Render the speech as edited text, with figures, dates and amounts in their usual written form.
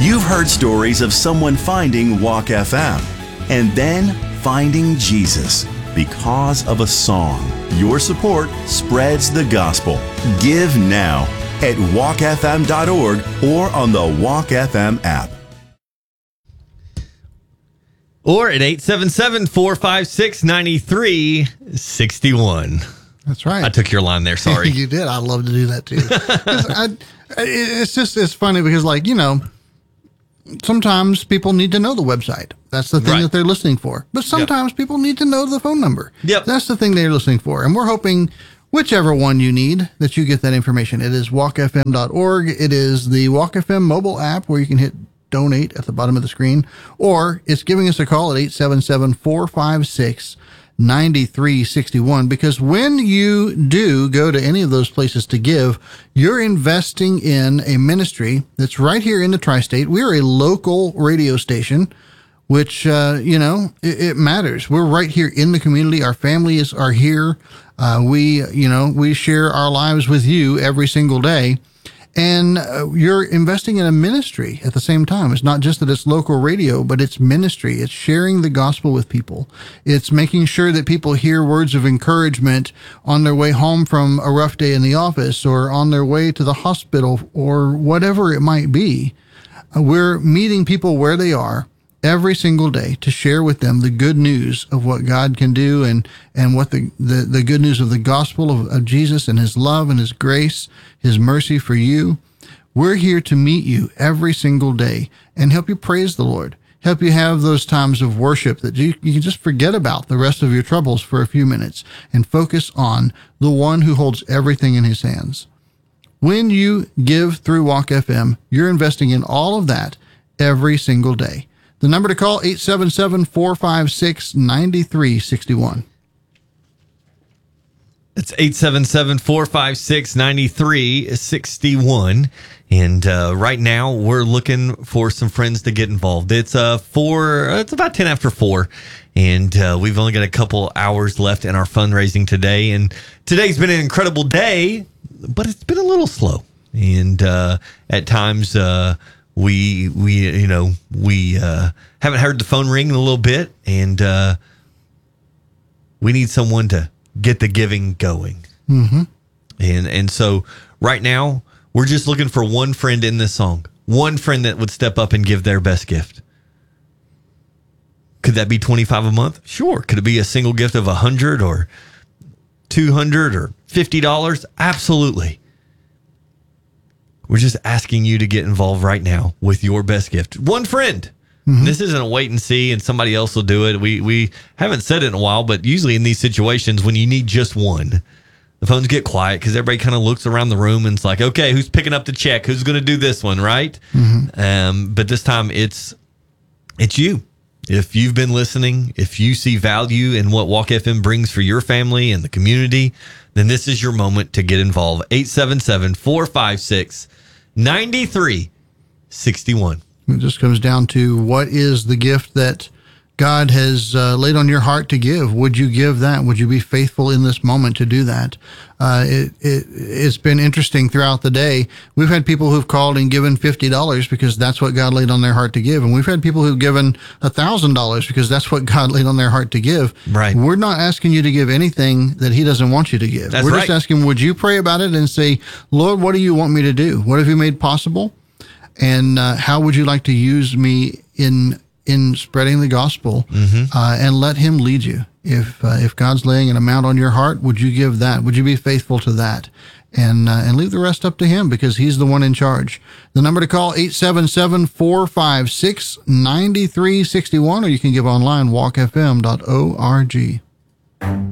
You've heard stories of someone finding Walk FM and then finding Jesus because of a song. Your support spreads the gospel. Give now at walkfm.org or on the Walk FM app. Or at 877-456-9361. That's right. I took your line there. Sorry. You did. I love to do that too. It's funny because, sometimes people need to know the website. That's the thing that they're listening for. But sometimes people need to know the phone number. Yep. That's the thing they're listening for. And we're hoping whichever one you need, that you get that information. It is walkfm.org. It is the Walk FM mobile app where you can hit donate at the bottom of the screen, or it's giving us a call at 877-456-9361, because when you do go to any of those places to give, you're investing in a ministry that's right here in the tri-state. We are a local radio station, which, it matters. We're right here in the community. Our families are here. We share our lives with you every single day. And you're investing in a ministry at the same time. It's not just that it's local radio, but it's ministry. It's sharing the gospel with people. It's making sure that people hear words of encouragement on their way home from a rough day in the office, or on their way to the hospital, or whatever it might be. We're meeting people where they are every single day to share with them the good news of what God can do, and what the good news of the gospel of Jesus and his love and his grace, his mercy for you. We're here to meet you every single day and help you praise the Lord, help you have those times of worship that you can just forget about the rest of your troubles for a few minutes and focus on the one who holds everything in his hands. When you give through Walk FM, you're investing in all of that every single day. The number to call, 877-456-9361. It's 877-456-9361. And right now we're looking for some friends to get involved. It's about 10 after 4. And we've only got a couple hours left in our fundraising today. And today's been an incredible day, but it's been a little slow. And at times we haven't heard the phone ring in a little bit, and we need someone to get the giving going. Mm-hmm. And so right now we're just looking for one friend in this song, one friend that would step up and give their best gift. Could that be $25 a month? Sure. Could it be a single gift of $100 or $200 or $50? Absolutely. We're just asking you to get involved right now with your best gift. One friend. Mm-hmm. This isn't a wait and see and somebody else will do it. We haven't said it in a while, but usually in these situations when you need just one, the phones get quiet because everybody kind of looks around the room and it's like, okay, who's picking up the check? Who's going to do this one, right? Mm-hmm. But this time it's you. If you've been listening, if you see value in what Walk FM brings for your family and the community, then this is your moment to get involved. 877-456-9361. It just comes down to, what is the gift that God has laid on your heart to give? Would you give that? Would you be faithful in this moment to do that? It's been interesting throughout the day. We've had people who've called and given $50 because that's what God laid on their heart to give. And we've had people who've given $1,000 because that's what God laid on their heart to give. Right. We're not asking you to give anything that he doesn't want you to give. That's We're right. just asking, would you pray about it and say, Lord, what do you want me to do? What have you made possible? And how would you like to use me in spreading the gospel? And let him lead you. If God's laying an amount on your heart, would you give that? Would you be faithful to that? And leave the rest up to him, because he's the one in charge. The number to call, 877-456-9361, or you can give online, walkfm.org.